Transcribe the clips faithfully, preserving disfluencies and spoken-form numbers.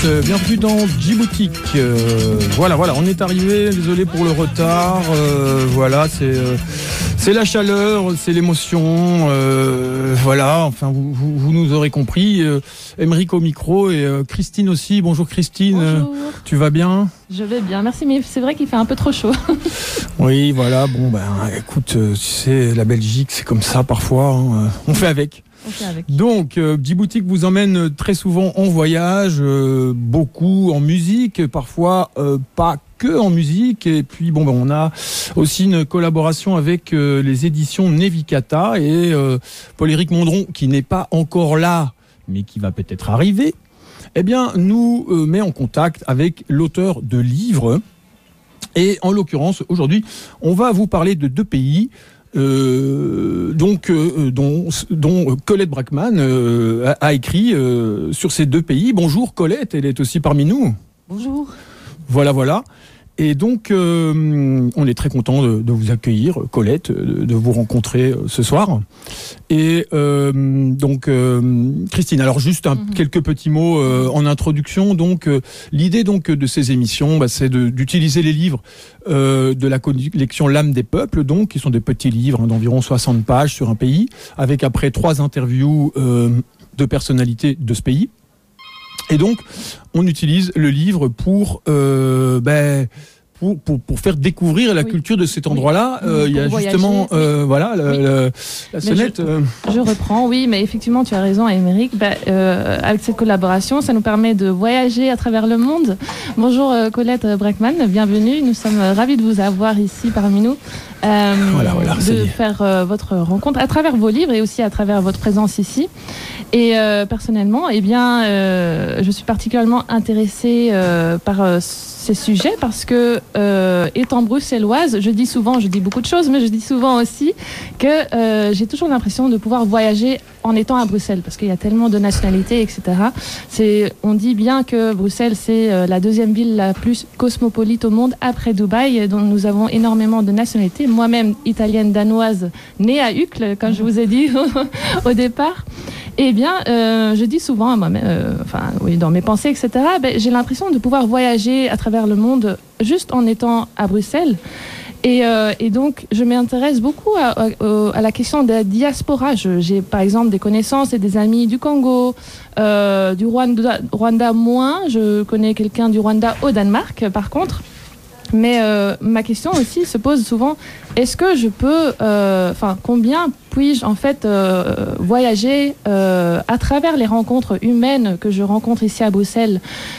euh, bienvenue dans Djiboutique. Euh, voilà, voilà, on est arrivé, désolé pour le retard. Euh, voilà, c'est, euh, c'est la chaleur, c'est l'émotion. Euh, voilà, enfin, vous, vous, vous nous aurez compris. Euh, Émeric au micro et euh, Christine aussi. Bonjour Christine. Bonjour. Euh, tu vas bien ? Je vais bien, merci, mais c'est vrai qu'il fait un peu trop chaud. Oui, voilà, bon, ben, écoute, euh, tu sais, la Belgique, c'est comme ça parfois. Hein, on fait avec. Okay, avec. Donc, euh, Djiboutique vous emmène très souvent en voyage, euh, beaucoup en musique, parfois euh, pas que en musique. Et puis, bon, ben, on a aussi une collaboration avec euh, les éditions Nevikata et euh, Paul-Éric Mondron, qui n'est pas encore là, mais qui va peut-être arriver, eh bien, nous euh, met en contact avec l'auteur de livres. Et en l'occurrence, aujourd'hui, on va vous parler de deux pays. Euh, donc, euh, dont, dont Colette Braeckman euh, a, a écrit euh, sur ces deux pays. Bonjour Colette, elle est aussi parmi nous. Bonjour. Voilà, voilà. Et donc, euh, on est très content de, de vous accueillir, Colette, de, de vous rencontrer euh, ce soir. Et euh, donc, euh, Christine, alors juste un, mm-hmm. quelques petits mots euh, en introduction. Donc, euh, l'idée donc de ces émissions, bah, c'est de, d'utiliser les livres euh, de la collection L'âme des peuples, donc qui sont des petits livres hein, d'environ soixante pages sur un pays, avec après trois interviews euh, de personnalités de ce pays. Et donc, on utilise le livre pour, euh, ben, pour, pour, pour faire découvrir la oui. culture de cet endroit-là. Oui. Euh, il y a voyager, justement, euh, oui. voilà, le, oui. le, la sonnette. Je, euh... je reprends, oui, mais effectivement, tu as raison, Émeric. Ben, euh, avec cette collaboration, ça nous permet de voyager à travers le monde. Bonjour euh, Colette Braeckman, bienvenue. Nous sommes ravis de vous avoir ici parmi nous. Euh, voilà, voilà, de faire euh, votre rencontre à travers vos livres et aussi à travers votre présence ici. Et euh, personnellement, eh bien, euh, je suis particulièrement intéressée euh, par euh, ces sujets parce que, euh, étant bruxelloise, je dis souvent, je dis beaucoup de choses, mais je dis souvent aussi que euh, j'ai toujours l'impression de pouvoir voyager en étant à Bruxelles parce qu'il y a tellement de nationalités, et cetera. C'est, on dit bien que Bruxelles, c'est euh, la deuxième ville la plus cosmopolite au monde après Dubaï, dont nous avons énormément de nationalités. Moi-même, italienne, danoise, née à Uccle, comme je vous ai dit au départ. Eh bien, euh, je dis souvent à moi-même, euh, enfin, oui, dans mes pensées, et cetera, ben, j'ai l'impression de pouvoir voyager à travers le monde juste en étant à Bruxelles. Et, euh, et donc, je m'intéresse beaucoup à, à, à la question de la diaspora. Je, j'ai par exemple des connaissances et des amis du Congo, euh, du Rwanda, Rwanda moins. Je connais quelqu'un du Rwanda au Danemark, par contre. Mais euh, ma question aussi se pose souvent, est-ce que je peux, enfin, euh, combien puis-je en fait euh, voyager euh, à travers les rencontres humaines que je rencontre ici à Bruxelles ?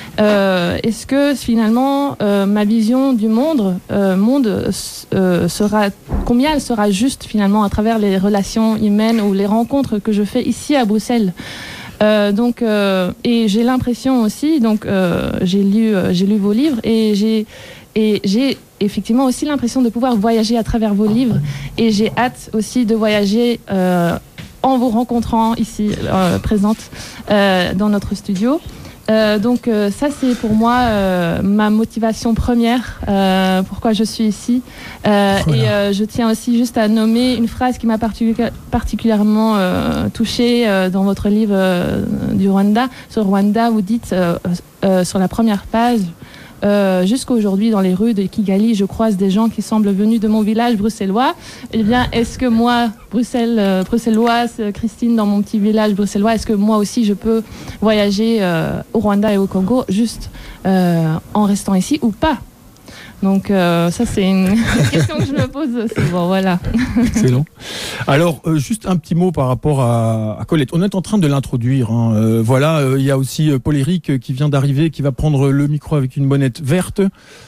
euh, Est-ce que finalement euh, ma vision du monde, euh, monde euh, sera, combien elle sera juste finalement à travers les relations humaines ou les rencontres que je fais ici à Bruxelles ? Euh, donc, euh, et j'ai l'impression aussi, donc euh, j'ai lu, euh, j'ai lu vos livres et j'ai Et j'ai effectivement aussi l'impression de pouvoir voyager à travers vos livres. Et j'ai hâte aussi de voyager euh, en vous rencontrant ici, euh, présente, euh, dans notre studio. Euh, donc euh, ça, c'est pour moi euh, ma motivation première, euh, pourquoi je suis ici. Euh, voilà. Et euh, je tiens aussi juste à nommer une phrase qui m'a particu- particulièrement euh, touchée euh, dans votre livre euh, du Rwanda. Sur Rwanda, vous dites euh, euh, sur la première page... Euh, jusqu'aujourd'hui, dans les rues de Kigali, je croise des gens qui semblent venus de mon village bruxellois. Eh bien, est-ce que moi, Bruxelles, euh, bruxelloise, Christine, dans mon petit village bruxellois, est-ce que moi aussi je peux voyager euh, au Rwanda et au Congo juste euh, en restant ici ou pas ? Donc euh, ça, c'est une question que je me pose souvent, voilà. Excellent. Alors, euh, juste un petit mot par rapport à, à Colette. On est en train de l'introduire. Hein. Euh, voilà, il euh, y a aussi euh, Paul-Éric qui vient d'arriver, qui va prendre le micro avec une bonnette verte,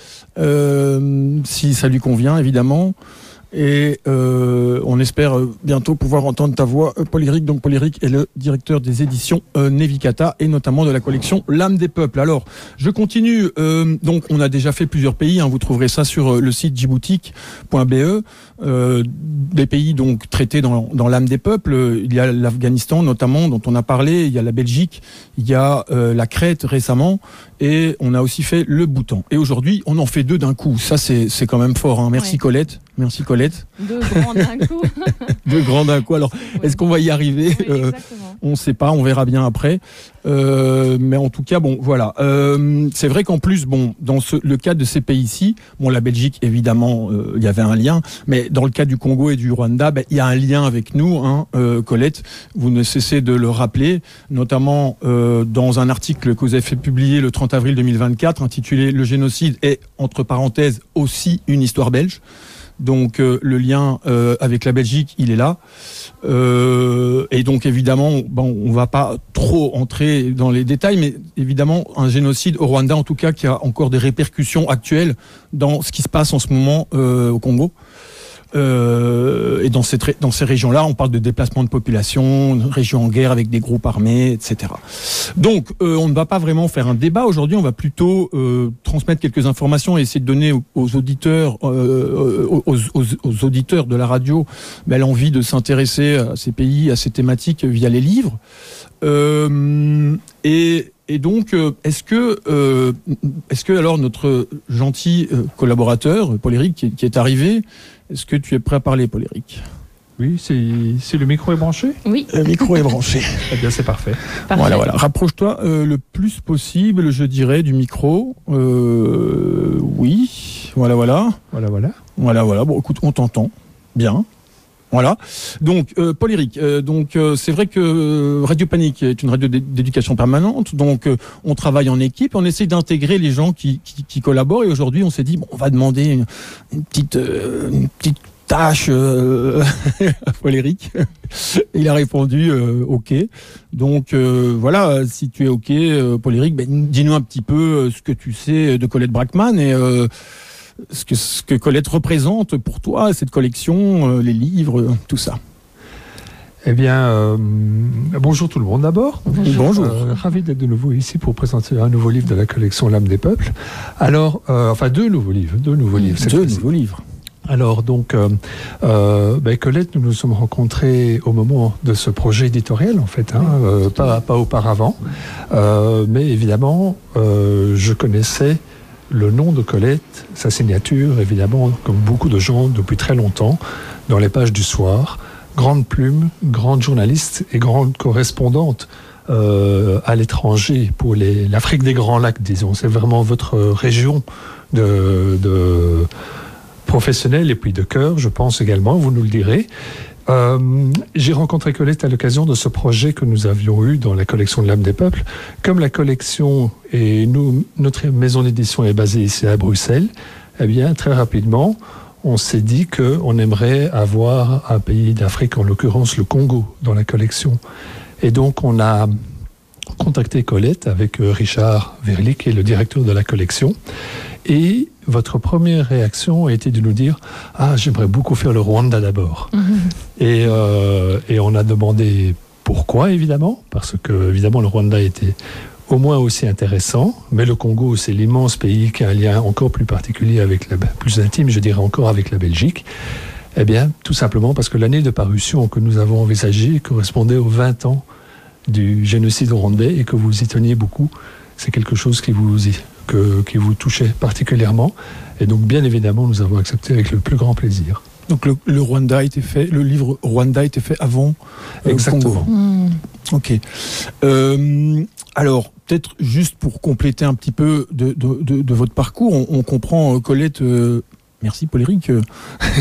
euh, si ça lui convient, évidemment. Et euh, on espère bientôt pouvoir entendre ta voix, Paul-Éric. Donc Paul-Éric est le directeur des éditions euh, Nevikata et notamment de la collection L'âme des peuples. Alors, je continue. Euh, donc, on a déjà fait plusieurs pays. Hein, vous trouverez ça sur euh, le site djiboutique point b e. Euh, des pays donc traités dans, dans l'âme des peuples. Il y a l'Afghanistan notamment, dont on a parlé. Il y a la Belgique. Il y a euh, la Crète récemment. Et on a aussi fait le Bhoutan. Et aujourd'hui, on en fait deux d'un coup. Ça, c'est, c'est quand même fort. Hein. Merci ouais. Colette. Merci Colette. Colette. Deux grands d'un coup. Deux grands d'un coup. Alors, oui. Est-ce qu'on va y arriver? Oui, euh, On ne sait pas, on verra bien après. Euh, mais en tout cas, bon, voilà. Euh, c'est vrai qu'en plus, bon, dans ce, le cas de ces pays-ci, bon, la Belgique, évidemment, euh, il y avait un lien, mais dans le cas du Congo et du Rwanda, ben, il y a un lien avec nous, hein, euh, Colette. Vous ne cessez de le rappeler, notamment euh, dans un article que vous avez fait publier le trente avril deux mille vingt-quatre, intitulé « Le génocide est, entre parenthèses, aussi une histoire belge ». Donc euh, le lien euh, avec la Belgique, il est là. Euh, et donc évidemment, bon, on va pas trop entrer dans les détails, mais évidemment un génocide au Rwanda, en tout cas, qui a encore des répercussions actuelles dans ce qui se passe en ce moment euh, au Congo. Euh, et dans, cette, dans ces régions-là, on parle de déplacement de population, une région en guerre avec des groupes armés, et cetera. Donc, euh, on ne va pas vraiment faire un débat aujourd'hui. On va plutôt euh, transmettre quelques informations et essayer de donner aux, aux auditeurs, euh, aux, aux, aux auditeurs de la radio, ben, l'envie de s'intéresser à ces pays, à ces thématiques via les livres. Euh, et Et donc, euh, est-ce que, euh, est-ce que alors notre gentil euh, collaborateur, Paul-Éric, qui, qui est arrivé, est-ce que tu es prêt à parler, Paul-Éric? Oui, c'est, c'est le micro est branché? Oui. Le micro est branché. Eh bien, c'est parfait. parfait. Voilà, voilà. Rapproche-toi euh, le plus possible, je dirais, du micro. Euh, oui. Voilà, voilà. Voilà, voilà. Voilà, voilà. Bon, écoute, on t'entend. Bien. Voilà. Donc, euh, Paul-Éric, euh, donc euh, c'est vrai que Radio Panique est une radio d'éducation permanente. Donc, euh, on travaille en équipe, on essaie d'intégrer les gens qui, qui, qui collaborent. Et aujourd'hui, on s'est dit, bon, on va demander une, une petite, euh, une petite tâche euh, à Paul-Éric. Il a répondu euh, OK. Donc euh, voilà, si tu es OK, euh, Paul-Éric, ben, dis-nous un petit peu ce que tu sais de Colette Braeckman et euh, ce que, ce que Colette représente pour toi, cette collection, euh, les livres, tout ça. Eh bien, euh, bonjour tout le monde d'abord. Bonjour. bonjour. Euh, ravi d'être de nouveau ici pour présenter un nouveau livre de la collection L'âme des peuples. Alors, euh, enfin deux nouveaux livres, deux nouveaux livres. Deux nouveaux livres. Alors donc, euh, euh, ben Colette, nous nous sommes rencontrés au moment de ce projet éditorial en fait, hein, euh, pas, pas auparavant, euh, mais évidemment, euh, je connaissais le nom de Colette, sa signature, évidemment, comme beaucoup de gens depuis très longtemps, dans les pages du soir. Grande plume, grande journaliste et grande correspondante euh, à l'étranger pour les, l'Afrique des Grands Lacs, disons. C'est vraiment votre région de, de professionnelle et puis de cœur, je pense également, vous nous le direz. Euh, j'ai rencontré Colette à l'occasion de ce projet que nous avions eu dans la collection de l'âme des peuples. Comme la collection et nous, notre maison d'édition est basée ici à Bruxelles, eh bien, très rapidement, on s'est dit qu'on aimerait avoir un pays d'Afrique, en l'occurrence le Congo, dans la collection. Et donc, on a contacté Colette avec Richard Verly, qui est le directeur de la collection. Et votre première réaction a été de nous dire « Ah, j'aimerais beaucoup faire le Rwanda d'abord. Mmh. » Et, euh, et on a demandé pourquoi, évidemment, parce que, évidemment, le Rwanda était au moins aussi intéressant, mais le Congo, c'est l'immense pays qui a un lien encore plus particulier avec la, plus intime, je dirais encore avec la Belgique. Eh bien, tout simplement parce que l'année de parution que nous avons envisagée correspondait aux vingt ans du génocide rwandais et que vous y teniez beaucoup. C'est quelque chose qui vous, que, qui vous touchait particulièrement. Et donc, bien évidemment, nous avons accepté avec le plus grand plaisir. Donc, le, le Rwanda a été fait, le livre Rwanda a été fait avant euh, Exactement. Congo. Mmh. Ok. Euh, alors, peut-être juste pour compléter un petit peu de, de, de, de votre parcours, on, on comprend, euh, Colette, euh, merci Paul-Éric, euh,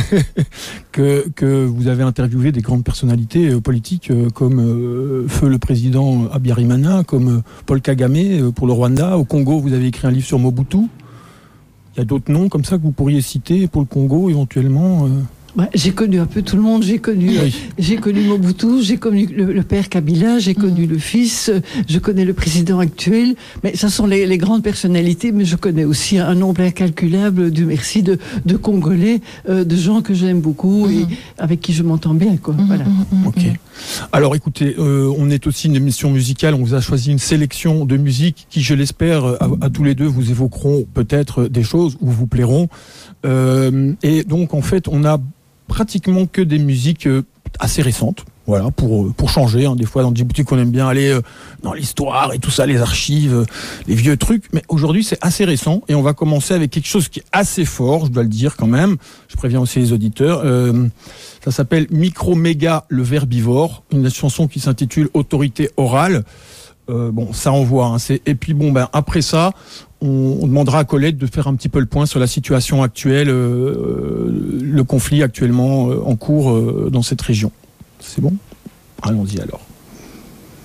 que, que vous avez interviewé des grandes personnalités euh, politiques euh, comme euh, Feu le président Habyarimana, comme euh, Paul Kagame euh, pour le Rwanda. Au Congo, vous avez écrit un livre sur Mobutu. Il y a d'autres noms comme ça que vous pourriez citer pour le Congo éventuellement euh... Bah, j'ai connu un peu tout le monde. J'ai connu, oui. euh, j'ai connu Mobutu, j'ai connu le, le père Kabila, j'ai mmh. connu le fils, euh, je connais le président actuel. Mais ça sont les, les grandes personnalités, mais je connais aussi un nombre incalculable, Dieu merci, de, de Congolais, euh, de gens que j'aime beaucoup mmh. et avec qui je m'entends bien, quoi. Mmh. Voilà. Mmh. Ok. Alors écoutez, euh, on est aussi une émission musicale, on vous a choisi une sélection de musique qui, je l'espère, à, à tous les deux vous évoqueront peut-être des choses ou vous plairont. Euh, et donc en fait, on a pratiquement que des musiques assez récentes. Voilà, pour, pour changer. Hein. Des fois, dans Djibouti, on aime bien aller euh, dans l'histoire et tout ça, les archives, euh, les vieux trucs. Mais aujourd'hui, c'est assez récent et on va commencer avec quelque chose qui est assez fort, je dois le dire quand même. Je préviens aussi les auditeurs. Euh, ça s'appelle Micro Méga le Verbivore, une chanson qui s'intitule Autorité orale. Euh, bon, ça envoie. Hein, c'est... Et puis bon, ben après ça, on, on demandera à Colette de faire un petit peu le point sur la situation actuelle, euh, le conflit actuellement euh, en cours euh, dans cette région. C'est bon ? Allons-y alors.